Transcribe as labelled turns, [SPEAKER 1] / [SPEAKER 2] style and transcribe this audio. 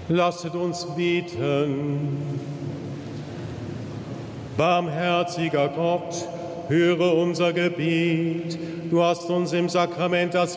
[SPEAKER 1] Lasset uns beten. Barmherziger Gott, höre unser Gebet. Du hast uns im Sakrament das